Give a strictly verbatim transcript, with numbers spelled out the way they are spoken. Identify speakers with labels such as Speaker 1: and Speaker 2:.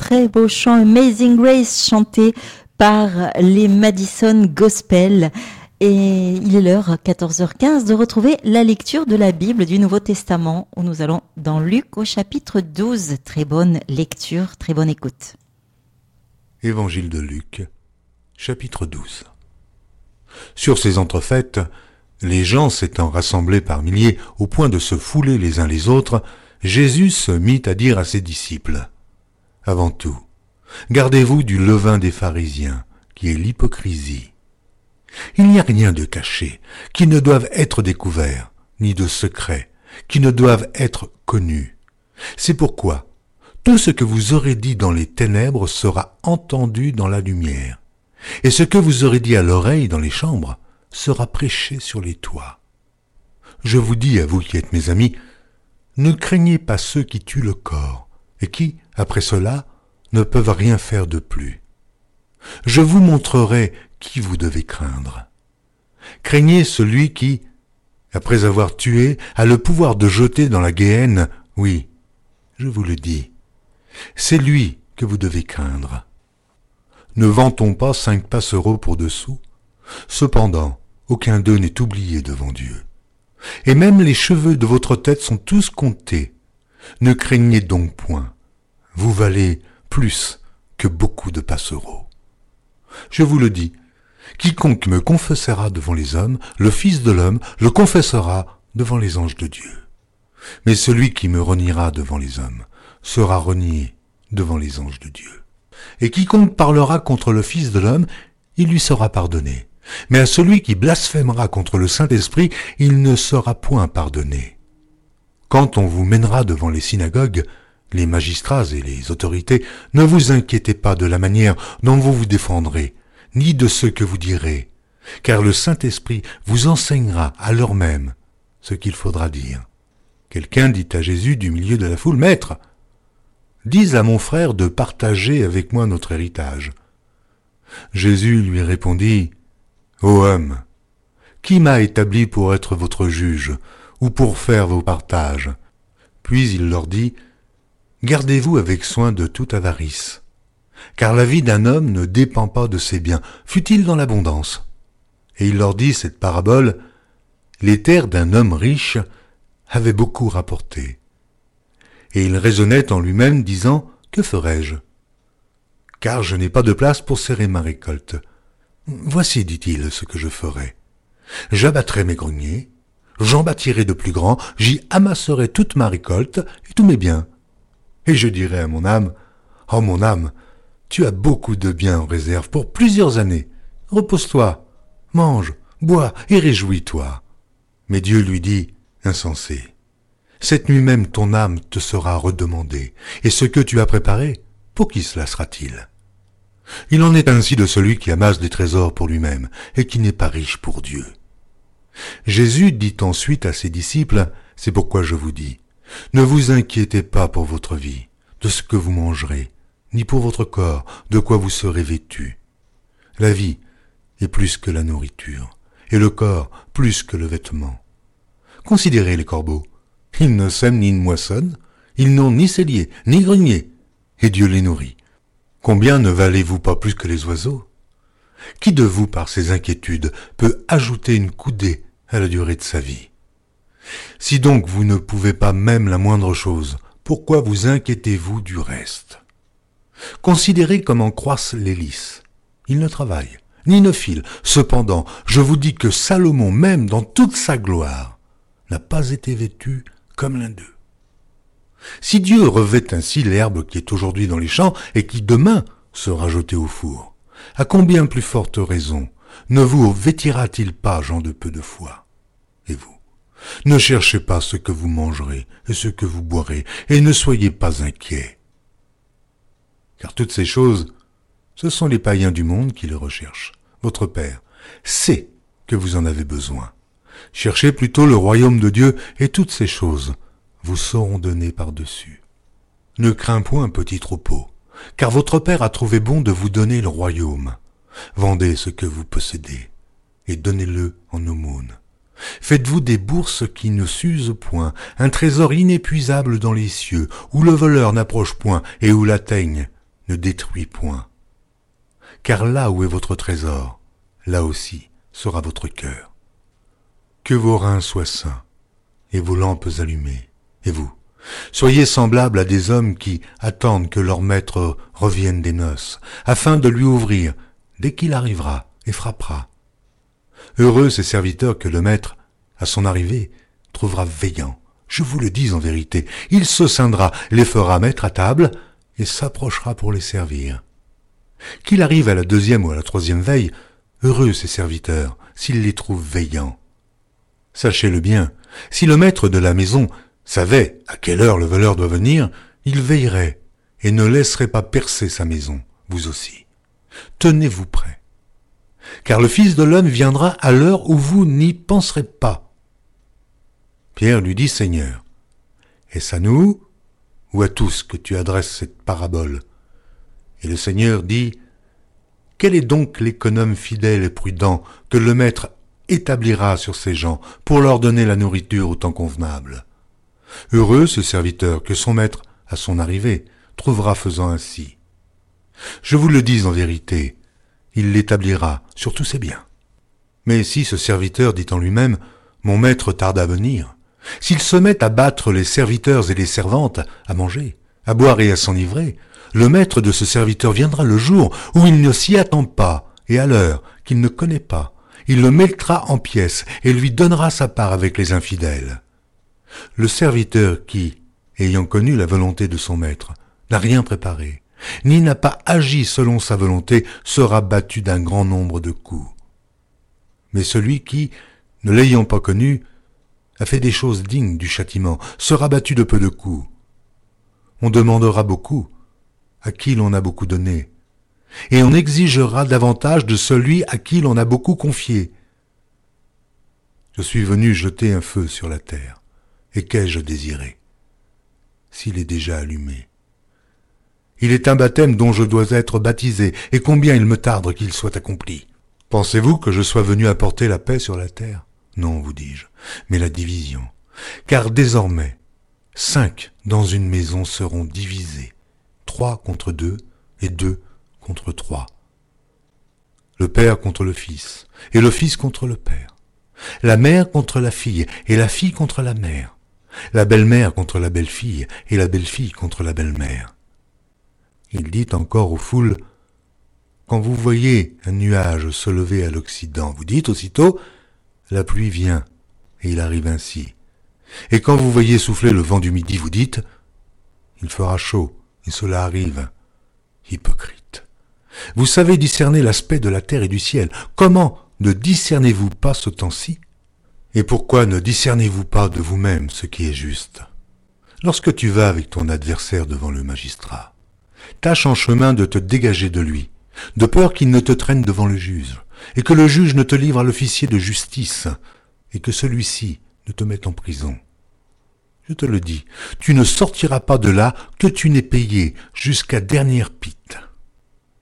Speaker 1: très beau chant Amazing Grace chanté par les Madison Gospel. Et il est l'heure, quatorze heures quinze, de retrouver la lecture de la Bible du Nouveau Testament où nous allons dans Luc au chapitre douze. Très bonne lecture, très bonne écoute.
Speaker 2: Évangile de Luc, chapitre douze. Sur ces entrefaites, les gens s'étant rassemblés par milliers au point de se fouler les uns les autres, Jésus se mit à dire à ses disciples : « Avant tout, gardez-vous du levain des pharisiens, qui est l'hypocrisie. Il n'y a rien de caché, qui ne doive être découvert, ni de secret, qui ne doivent être connus. C'est pourquoi tout ce que vous aurez dit dans les ténèbres sera entendu dans la lumière, et ce que vous aurez dit à l'oreille dans les chambres sera prêché sur les toits. Je vous dis, à vous qui êtes mes amis, ne craignez pas ceux qui tuent le corps, et qui, après cela, ne peuvent rien faire de plus. Je vous montrerai qui vous devez craindre. Craignez celui qui, après avoir tué, a le pouvoir de jeter dans la géhenne, oui, je vous le dis, c'est lui que vous devez craindre. Ne vantons pas cinq passereaux pour deux sous. Cependant, aucun d'eux n'est oublié devant Dieu. Et même les cheveux de votre tête sont tous comptés. Ne craignez donc point. Vous valez plus que beaucoup de passereaux. Je vous le dis, quiconque me confessera devant les hommes, le Fils de l'homme le confessera devant les anges de Dieu. Mais celui qui me reniera devant les hommes sera renié devant les anges de Dieu. Et quiconque parlera contre le Fils de l'homme, il lui sera pardonné. Mais à celui qui blasphémera contre le Saint-Esprit, il ne sera point pardonné. Quand on vous mènera devant les synagogues, les magistrats et les autorités, ne vous inquiétez pas de la manière dont vous vous défendrez, ni de ce que vous direz, car le Saint-Esprit vous enseignera à l'heure même ce qu'il faudra dire. Quelqu'un dit à Jésus du milieu de la foule : « Maître, dis à mon frère de partager avec moi notre héritage. » Jésus lui répondit : « Ô homme, qui m'a établi pour être votre juge ou pour faire vos partages ?» Puis il leur dit : « Gardez-vous avec soin de toute avarice, car la vie d'un homme ne dépend pas de ses biens, fût-il dans l'abondance. » Et il leur dit cette parabole : « Les terres d'un homme riche avaient beaucoup rapporté. Et il raisonnait en lui-même, disant : Que ferai-je ? Car je n'ai pas de place pour serrer ma récolte. Voici, dit-il, ce que je ferai. J'abattrai mes greniers, j'en bâtirai de plus grands, j'y amasserai toute ma récolte et tous mes biens. Et je dirai à mon âme : Oh mon âme, tu as beaucoup de biens en réserve pour plusieurs années. Repose-toi, mange, bois et réjouis-toi. Mais Dieu lui dit : Insensé, cette nuit même ton âme te sera redemandée, et ce que tu as préparé, pour qui cela sera-t-il ? Il en est ainsi de celui qui amasse des trésors pour lui-même, et qui n'est pas riche pour Dieu. Jésus dit ensuite à ses disciples : C'est pourquoi je vous dis, ne vous inquiétez pas pour votre vie, de ce que vous mangerez, ni pour votre corps, de quoi vous serez vêtus. La vie est plus que la nourriture, et le corps plus que le vêtement. Considérez les corbeaux. Ils ne sèment ni ne moissonnent, ils n'ont ni cellier, ni grenier, et Dieu les nourrit. Combien ne valez-vous pas plus que les oiseaux ? Qui de vous, par ses inquiétudes, peut ajouter une coudée à la durée de sa vie ? Si donc vous ne pouvez pas même la moindre chose, pourquoi vous inquiétez-vous du reste ? Considérez comment croissent les lys. Ils ne travaillent, ni ne filent. Cependant, je vous dis que Salomon, même dans toute sa gloire, n'a pas été vêtu comme l'un d'eux. Si Dieu revêt ainsi l'herbe qui est aujourd'hui dans les champs et qui demain sera jetée au four, à combien plus forte raison ne vous vêtira-t-il pas, gens de peu de foi ? Et vous, ne cherchez pas ce que vous mangerez et ce que vous boirez, et ne soyez pas inquiets. Car toutes ces choses, ce sont les païens du monde qui les recherchent. Votre Père sait que vous en avez besoin. Cherchez plutôt le royaume de Dieu, et toutes ces choses vous seront données par-dessus. Ne crains point, petit troupeau, car votre Père a trouvé bon de vous donner le royaume. Vendez ce que vous possédez, et donnez-le en aumône. Faites-vous des bourses qui ne s'usent point, un trésor inépuisable dans les cieux, où le voleur n'approche point et où la teigne ne détruis point. Car là où est votre trésor, là aussi sera votre cœur. Que vos reins soient sains, et vos lampes allumées. Et vous, soyez semblables à des hommes qui attendent que leur maître revienne des noces, afin de lui ouvrir dès qu'il arrivera et frappera. Heureux ces serviteurs que le maître, à son arrivée, trouvera veillant. Je vous le dis en vérité, il se scindra, les fera mettre à table et s'approchera pour les servir. Qu'il arrive à la deuxième ou à la troisième veille, heureux ces serviteurs, s'il les trouve veillants. Sachez-le bien, si le maître de la maison savait à quelle heure le voleur doit venir, il veillerait et ne laisserait pas percer sa maison, vous aussi. Tenez-vous prêts, car le Fils de l'homme viendra à l'heure où vous n'y penserez pas. Pierre lui dit, Seigneur, est-ce à nous ou à tous que tu adresses cette parabole? Et le Seigneur dit, quel est donc l'économe fidèle et prudent que le maître établira sur ses gens pour leur donner la nourriture au temps convenable? Heureux ce serviteur que son maître, à son arrivée, trouvera faisant ainsi. Je vous le dis en vérité, il l'établira sur tous ses biens. Mais si ce serviteur dit en lui-même, mon maître tarde à venir, s'il se met à battre les serviteurs et les servantes, à manger, à boire et à s'enivrer, le maître de ce serviteur viendra le jour où il ne s'y attend pas, et à l'heure qu'il ne connaît pas. Il le mettra en pièces et lui donnera sa part avec les infidèles. Le serviteur qui, ayant connu la volonté de son maître, n'a rien préparé, ni n'a pas agi selon sa volonté, sera battu d'un grand nombre de coups. Mais celui qui, ne l'ayant pas connu, a fait des choses dignes du châtiment, sera battu de peu de coups. On demandera beaucoup à qui l'on a beaucoup donné, et on exigera davantage de celui à qui l'on a beaucoup confié. Je suis venu jeter un feu sur la terre, et qu'ai-je désiré, s'il est déjà allumé? Il est un baptême dont je dois être baptisé, et combien il me tarde qu'il soit accompli. Pensez-vous que je sois venu apporter la paix sur la terre? Non, vous dis-je, mais la division. Car désormais, cinq dans une maison seront divisés, trois contre deux et deux contre trois. Le père contre le fils, et le fils contre le père. La mère contre la fille, et la fille contre la mère. La belle-mère contre la belle-fille, et la belle-fille contre la belle-mère. Il dit encore aux foules, quand vous voyez un nuage se lever à l'Occident, vous dites aussitôt, la pluie vient, et il arrive ainsi. Et quand vous voyez souffler le vent du midi, vous dites, il fera chaud, et cela arrive. Hypocrite. Vous savez discerner l'aspect de la terre et du ciel. Comment ne discernez-vous pas ce temps-ci? Et pourquoi ne discernez-vous pas de vous-même ce qui est juste? Lorsque tu vas avec ton adversaire devant le magistrat, tâche en chemin de te dégager de lui, de peur qu'il ne te traîne devant le juge, et que le juge ne te livre à l'officier de justice, et que celui-ci ne te mette en prison. Je te le dis, tu ne sortiras pas de là que tu n'aies payé jusqu'à dernière pite.